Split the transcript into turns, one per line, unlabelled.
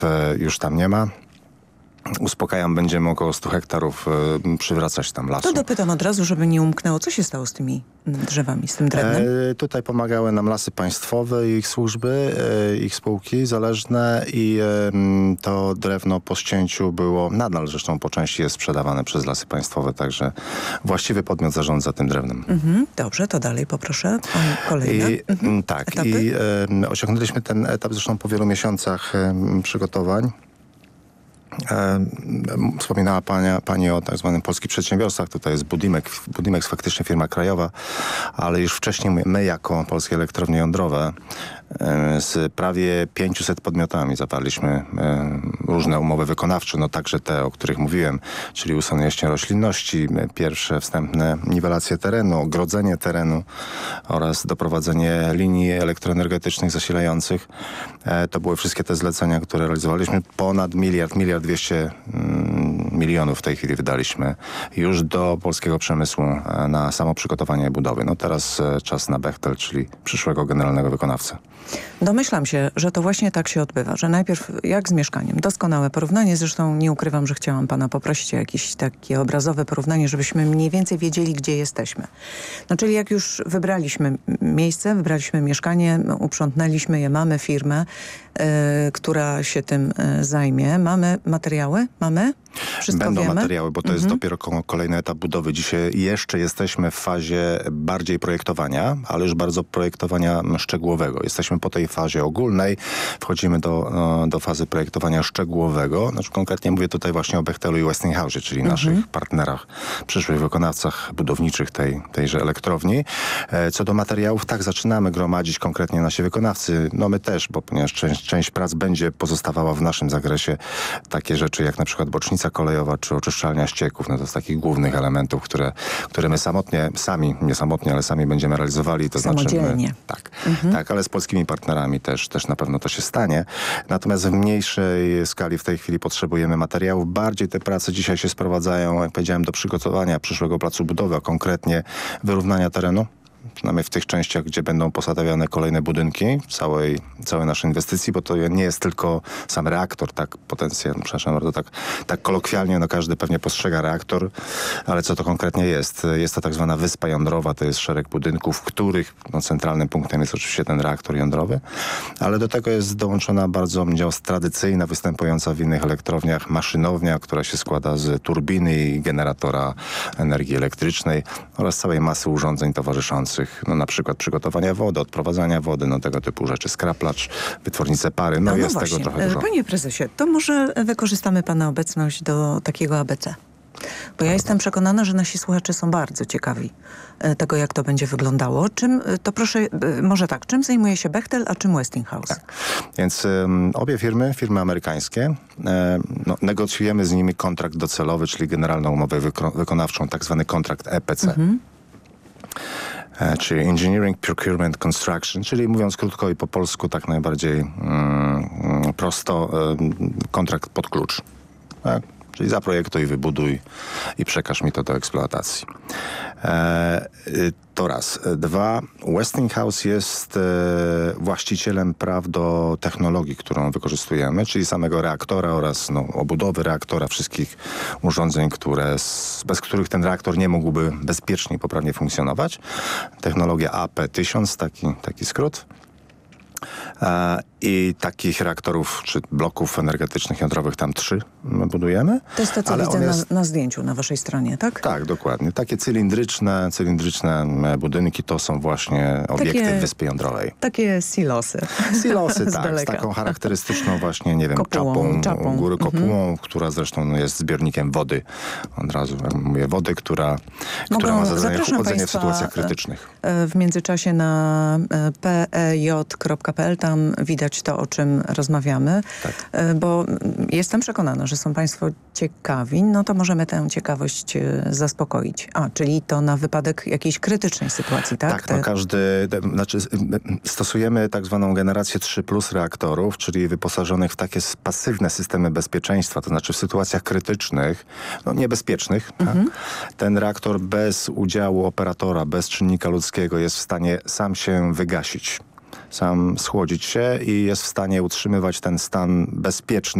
już tam nie ma. Uspokajam, będziemy około 100 hektarów przywracać tam lasu.
To dopytam od razu, żeby nie umknęło. Co się stało z tymi drzewami, z tym drewnem?
Tutaj pomagały nam Lasy Państwowe i ich służby, ich spółki zależne i to drewno po ścięciu było, nadal zresztą po części jest sprzedawane przez Lasy Państwowe, także właściwy podmiot zarządza tym drewnem.
Dobrze, to dalej poproszę. Kolejne etapy?
I osiągnęliśmy ten etap zresztą po wielu miesiącach przygotowań. Wspominała pani o tak zwanym polskich przedsiębiorstwach. Tutaj jest Budimex. Budimex faktycznie firma krajowa, ale już wcześniej my jako Polskie Elektrownie Jądrowe z prawie 500 podmiotami zawarliśmy różne umowy wykonawcze, no także te, o których mówiłem, czyli usunięcie roślinności, pierwsze wstępne niwelacje terenu, ogrodzenie terenu oraz doprowadzenie linii elektroenergetycznych zasilających. To były wszystkie te zlecenia, które realizowaliśmy. Ponad miliard 200 milionów w tej chwili wydaliśmy już do polskiego przemysłu na samo przygotowanie budowy. No teraz czas na Bechtel, czyli przyszłego generalnego wykonawcę.
Domyślam się, że to właśnie tak się odbywa, że najpierw jak z mieszkaniem. Doskonałe porównanie, zresztą nie ukrywam, że chciałam pana poprosić o jakieś takie obrazowe porównanie, żebyśmy mniej więcej wiedzieli, gdzie jesteśmy. No czyli jak już wybraliśmy miejsce, wybraliśmy mieszkanie, uprzątnęliśmy je, mamy firmę, która się tym zajmie. Mamy materiały? Mamy? Wszystko
Będą
wiemy?
materiały, bo to jest dopiero kolejny etap budowy. Dzisiaj jeszcze jesteśmy w fazie bardziej projektowania, ale już bardzo projektowania szczegółowego. Jesteśmy po tej fazie ogólnej, wchodzimy do fazy projektowania szczegółowego. Znaczy, konkretnie mówię tutaj właśnie o Bechtelu i Westinghouse, czyli naszych partnerach, przyszłych wykonawcach budowniczych tejże elektrowni. Co do materiałów, tak, zaczynamy gromadzić konkretnie nasi wykonawcy. No my też, bo ponieważ część prac będzie pozostawała w naszym zakresie. Takie rzeczy jak na przykład bocznica kolejowa czy oczyszczalnia ścieków, no to z takich głównych elementów, które my nie samotnie, ale sami będziemy realizowali. To
samodzielnie.
Znaczy tak, ale z polskimi partnerami też na pewno to się stanie. Natomiast w mniejszej skali w tej chwili potrzebujemy materiałów. Bardziej te prace dzisiaj się sprowadzają, jak powiedziałem, do przygotowania przyszłego placu budowy, a konkretnie wyrównania terenu. Przynajmniej w tych częściach, gdzie będą posadowione kolejne budynki całej naszej inwestycji, bo to nie jest tylko sam reaktor, tak potencjalnie, przepraszam bardzo, tak kolokwialnie, no każdy pewnie postrzega reaktor, ale co to konkretnie jest? Jest to tak zwana wyspa jądrowa, to jest szereg budynków, w których centralnym punktem jest oczywiście ten reaktor jądrowy, ale do tego jest dołączona bardzo tradycyjna, występująca w innych elektrowniach maszynownia, która się składa z turbiny i generatora energii elektrycznej oraz całej masy urządzeń towarzyszących. No na przykład przygotowania wody, odprowadzania wody, no tego typu rzeczy, skraplacz, wytwornice pary, no jest
właśnie.
tego trochę dużo.
Panie prezesie, to może wykorzystamy pana obecność do takiego ABC. Bo ja jestem przekonana, że nasi słuchacze są bardzo ciekawi tego, jak to będzie wyglądało. To proszę, może tak, czym zajmuje się Bechtel, a czym Westinghouse?
Tak. Więc obie firmy amerykańskie, negocjujemy z nimi kontrakt docelowy, czyli generalną umowę wykonawczą, tak zwany kontrakt EPC. Czyli Engineering, Procurement, Construction, czyli mówiąc krótko i po polsku tak najbardziej prosto, kontrakt pod klucz. Tak? Czyli zaprojektuj, wybuduj i przekaż mi to do eksploatacji. To raz. Dwa, Westinghouse jest właścicielem praw do technologii, którą wykorzystujemy, czyli samego reaktora oraz obudowy reaktora, wszystkich urządzeń, bez których ten reaktor nie mógłby bezpiecznie i poprawnie funkcjonować. Technologia AP1000, taki skrót. I takich reaktorów czy bloków energetycznych jądrowych tam 3 budujemy.
To jest to, co widzę na zdjęciu na waszej stronie, tak?
Tak, dokładnie. Takie cylindryczne budynki to są właśnie obiekty wyspy jądrowej.
Takie silosy.
Silosy, tak, z taką charakterystyczną właśnie, nie wiem, czapą. Góry kopułą, która zresztą jest zbiornikiem wody. Od razu mówię, wody, która ma zadanie chłodzenie w sytuacjach krytycznych.
W międzyczasie na pej.pl tam widać to, o czym rozmawiamy, tak. Bo jestem przekonana, że są państwo ciekawi, no to możemy tę ciekawość zaspokoić. Czyli to na wypadek jakiejś krytycznej sytuacji, tak?
Tak, stosujemy tak zwaną generację 3+ reaktorów, czyli wyposażonych w takie pasywne systemy bezpieczeństwa, to znaczy w sytuacjach krytycznych, niebezpiecznych, tak? Ten reaktor bez udziału operatora, bez czynnika ludzkiego jest w stanie sam się wygasić. sam schłodzić się i jest w stanie utrzymywać ten stan bezpieczny